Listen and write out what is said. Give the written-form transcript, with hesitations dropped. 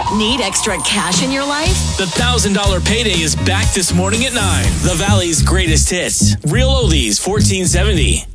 Need extra cash in your life? The $1,000 payday is back this morning at 9. The Valley's greatest hits. Real Oldies 1470.